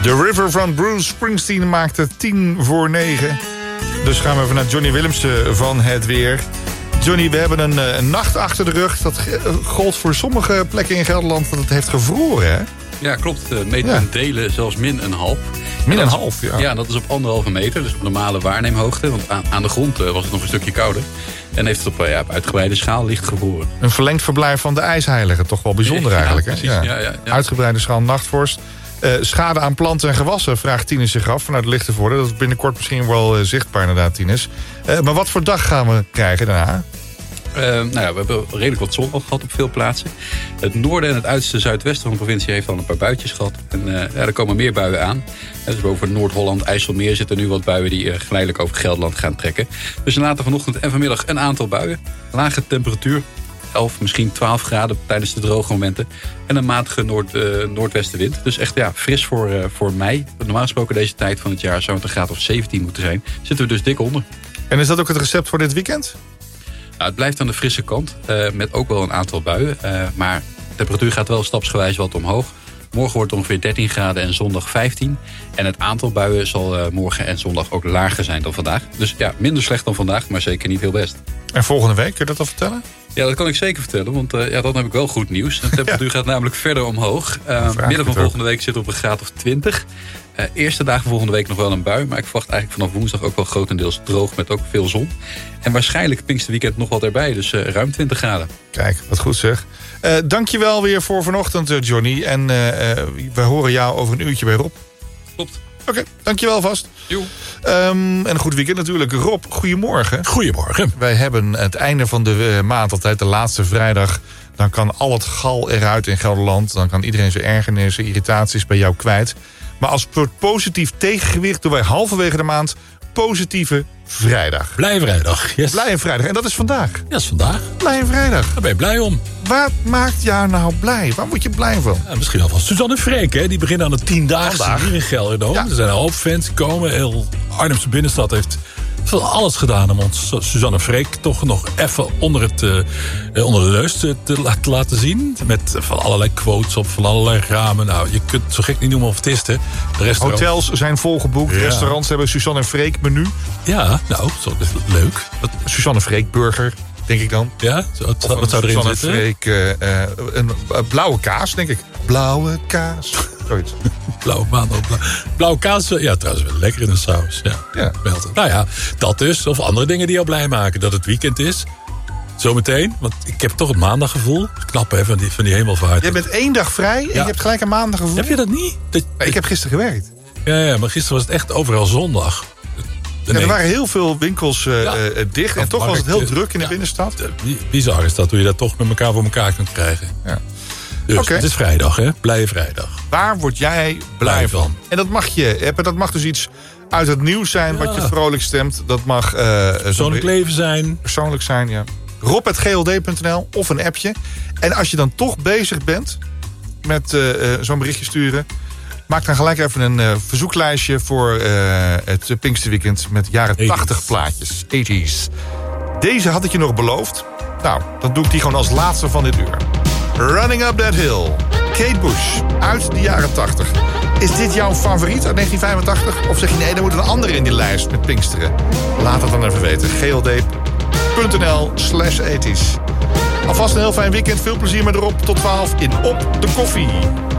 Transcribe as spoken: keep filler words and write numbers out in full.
The River van Bruce Springsteen maakte tien voor negen. Dus gaan we even naar Johnny Willemsen van het weer. Johnny, we hebben een, een nacht achter de rug. Dat gold voor sommige plekken in Gelderland dat het heeft gevroren, hè? Ja, klopt. Uh, meten ja. delen zelfs min een half. Min een half, ja. Ja, dat is op anderhalve meter. Dus op normale waarneemhoogte. Want aan, aan de grond uh, was het nog een stukje kouder. En heeft het op, uh, ja, op uitgebreide schaal licht gevroren. Een verlengd verblijf van de ijsheilige. Toch wel bijzonder ja, eigenlijk, hè? Precies, ja. Ja, ja, ja. Uitgebreide schaal nachtvorst. Uh, schade aan planten en gewassen, vraagt Tinus zich af vanuit Lichtenvoorde. Dat is binnenkort misschien wel uh, zichtbaar inderdaad, Tinus. Uh, maar wat voor dag gaan we krijgen daarna? Uh, nou ja, we hebben redelijk wat zon gehad op veel plaatsen. Het noorden en het uiterste zuidwesten van de provincie heeft al een paar buitjes gehad. En uh, ja, er komen meer buien aan. Dus boven Noord-Holland, IJsselmeer zitten nu wat buien die uh, geleidelijk over Gelderland gaan trekken. Dus later vanochtend en vanmiddag een aantal buien. Lage temperatuur, elf, misschien twaalf graden tijdens de droge momenten. En een matige noord, uh, noordwestenwind. Dus echt ja, fris voor, uh, voor mei. Normaal gesproken deze tijd van het jaar zou het een graad of zeventien moeten zijn. Zitten we dus dik onder. En is dat ook het recept voor dit weekend? Nou, het blijft aan de frisse kant, uh, met ook wel een aantal buien. Uh, maar de temperatuur gaat wel stapsgewijs wat omhoog. Morgen wordt het ongeveer dertien graden en zondag vijftien. En het aantal buien zal uh, morgen en zondag ook lager zijn dan vandaag. Dus ja, minder slecht dan vandaag, maar zeker niet heel best. En volgende week, kun je dat al vertellen? Ja, dat kan ik zeker vertellen, want uh, ja, dan heb ik wel goed nieuws. De temperatuur ja. gaat namelijk verder omhoog. Uh, midden van volgende week zit op een graad of twintig. Uh, eerste dagen volgende week nog wel een bui. Maar ik verwacht eigenlijk vanaf woensdag ook wel grotendeels droog met ook veel zon. En waarschijnlijk Pinksterweekend nog wat erbij. Dus uh, ruim twintig graden. Kijk, wat goed zeg. Uh, dankjewel weer voor vanochtend, uh, Johnny. En uh, uh, we horen jou over een uurtje bij Rob. Klopt. Oké, okay, dankjewel vast. Jo. Um, en een goed weekend natuurlijk. Rob, goedemorgen. Goedemorgen. Wij hebben het einde van de uh, maand altijd, de laatste vrijdag. Dan kan al het gal eruit in Gelderland. Dan kan iedereen zijn ergernissen, irritaties bij jou kwijt. Maar als positief tegengewicht doen wij halverwege de maand positieve vrijdag. Blije vrijdag, yes. Blije vrijdag. En dat is vandaag. Ja, dat is vandaag. Blije vrijdag. Daar ben je blij om. Wat maakt jou nou blij? Waar word je blij van? Ja, misschien wel van Suzanne Freek, hè? Die beginnen aan de tiendaagse hier in Gelderland. Ja. Er zijn een hoop fans gekomen. Heel Arnhemse binnenstad heeft van alles gedaan om ons Suzanne Freek toch nog even onder, het, uh, onder de neus te, te laten zien. Met van allerlei quotes op, van allerlei ramen. Nou, je kunt het zo gek niet noemen of het is, hè. Hotels zijn volgeboekt, ja. Restaurants hebben Suzanne Freek menu. Ja, nou, zo, dat is leuk. Wat, Suzanne Freek burger, denk ik dan. Ja, wat, wat zou erin Suzanne zitten? Freek, uh, uh, een uh, blauwe kaas, denk ik. Blauwe kaas. Zoiets. Blauwe maandag. Blauw. Blauwe kaas, ja, trouwens wel lekker in de saus. Ja. Ja. Nou ja, dat dus. Of andere dingen die jou blij maken. Dat het weekend is. Zometeen, want ik heb toch het maandaggevoel. Knap hè, van die, van die hemelvaart. Je bent één dag vrij en ja. je hebt gelijk een maandaggevoel. Heb je dat niet? Dat, ik heb gisteren gewerkt. Ja, ja, maar gisteren was het echt overal zondag. Ja, er waren heel veel winkels uh, ja. uh, dicht. En of toch markt, was het heel druk in ja. de binnenstad. Bizar is dat, hoe je dat toch met elkaar voor elkaar kunt krijgen. Ja. Dus okay. Het is vrijdag, hè? Blije vrijdag. Waar word jij blij, blij van? van? En dat mag je. Dat mag dus iets uit het nieuws zijn ja. wat je vrolijk stemt. Dat mag... Uh, persoonlijk zo, leven zijn. Persoonlijk zijn, ja. rob punt g l d punt n l of een appje. En als je dan toch bezig bent met uh, uh, zo'n berichtje sturen... maak dan gelijk even een uh, verzoeklijstje voor uh, het Pinksterweekend... met jaren tachtig plaatjes. tachtiger. Deze had ik je nog beloofd. Nou, dan doe ik die gewoon als laatste van dit uur. Running Up That Hill. Kate Bush, uit de jaren tachtig. Is dit jouw favoriet uit negentien vijfentachtig? Of zeg je nee, er moet een andere in die lijst met Pinksteren? Laat het dan even weten. g l d punt n l slash tachtig. Alvast een heel fijn weekend. Veel plezier met erop. Tot twaalf in Op de Koffie.